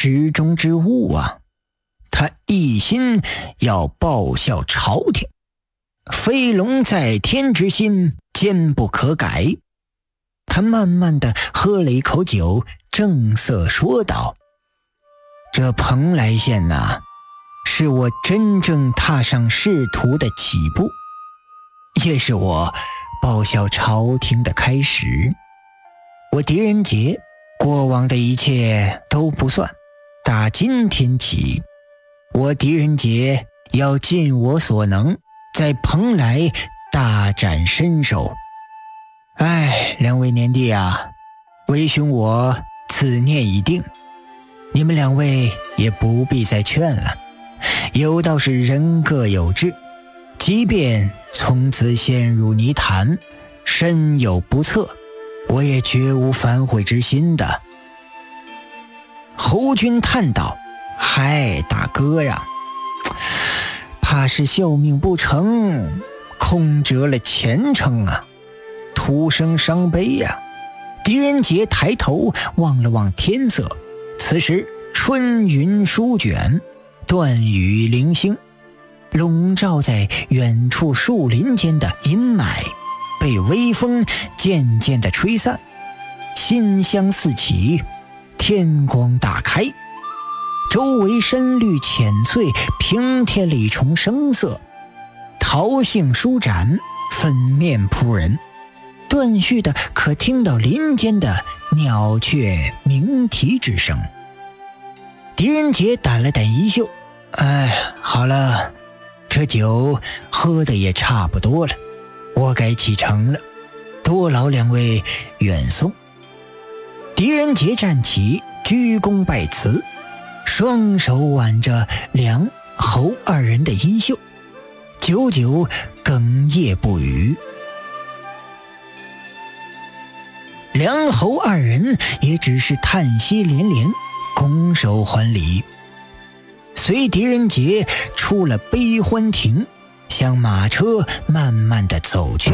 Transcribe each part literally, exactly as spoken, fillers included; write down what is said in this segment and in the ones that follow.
池中之物啊，他一心要报效朝廷，飞龙在天之心坚不可改。他慢慢地喝了一口酒，正色说道：这蓬莱县呐、啊，是我真正踏上仕途的起步，也是我报效朝廷的开始。我狄仁杰过往的一切都不算，打今天起，我狄仁杰要尽我所能，在蓬莱大展身手。哎，两位年弟啊，为兄我此念已定，你们两位也不必再劝了。有道是人各有志，即便从此陷入泥潭，身有不测，我也绝无反悔之心的。侯军叹道：嗨，大哥呀，怕是效命不成，空折了前程啊，徒生伤悲呀、啊。狄仁杰抬头望了望天色，此时春云舒卷，断雨零星，笼罩在远处树林间的阴霾被微风渐渐地吹散，馨香四起，天光大开，周围深绿浅翠，平添了一重生色，桃杏舒展，粉面扑人，断续的可听到林间的鸟雀鸣啼之声。狄仁杰掸了掸衣袖，哎，好了，这酒喝的也差不多了，我该启程了，多劳两位远送。狄仁杰站起，鞠躬拜辞，双手挽着梁侯二人的衣袖，久久哽咽不语。梁侯二人也只是叹息连连，拱手还礼，随狄仁杰出了悲欢亭，向马车慢慢地走去。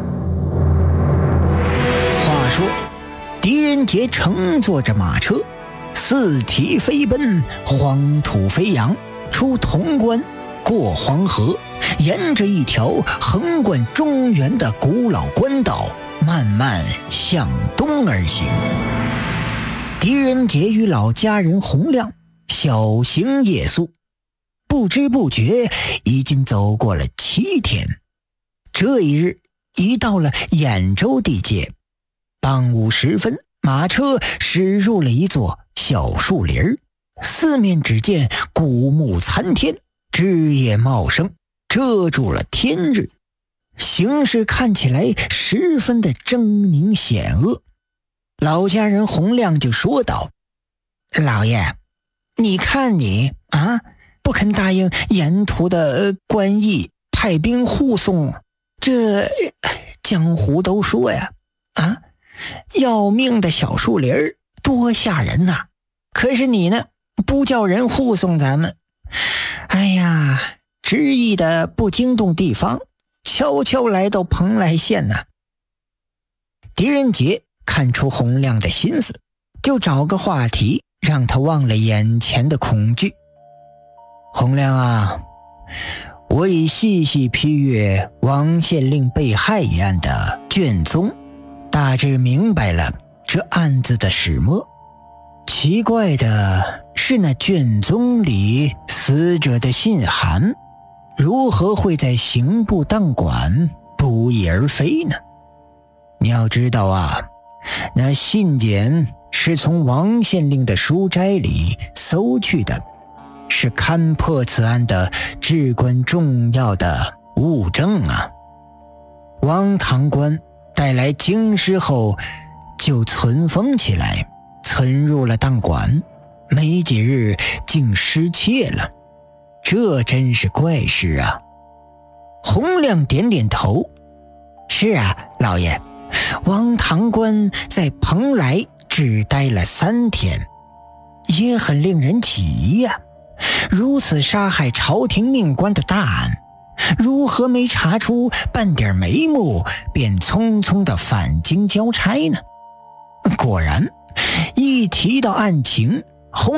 话说狄仁杰乘坐着马车，四蹄飞奔，黄土飞扬，出潼关，过黄河，沿着一条横贯中原的古老官道慢慢向东而行。狄仁杰与老家人洪亮小行夜宿，不知不觉已经走过了七天。这一日已到了兖州地界，傍午时分，马车驶入了一座小树林，四面只见古木参天，枝叶茂盛，遮住了天日，形势看起来十分的狰狞险恶。老家人洪亮就说道：老爷，你看你啊，不肯答应沿途的官役派兵护送，这江湖都说呀，啊，要命的小树林多吓人呐、啊！可是你呢，不叫人护送咱们，哎呀，执意的不惊动地方，悄悄来到蓬莱县呐、啊。狄仁杰看出洪亮的心思，就找个话题让他忘了眼前的恐惧。洪亮啊，我已细细批阅王县令被害一案的卷宗，大致明白了这案子的始末。奇怪的是，那卷宗里死者的信函如何会在刑部档馆不翼而飞呢？你要知道啊，那信件是从王县令的书斋里搜去的，是勘破此案的至关重要的物证啊。王堂官带来京师后就存封起来，存入了档馆，没几日竟失窃了，这真是怪事啊。洪亮点点头，是啊，老爷，王堂官在蓬莱只待了三天，也很令人起疑呀、啊。如此杀害朝廷命官的大案，如何没查出半点眉目，便匆匆的返京交差呢？果然，一提到案情，洪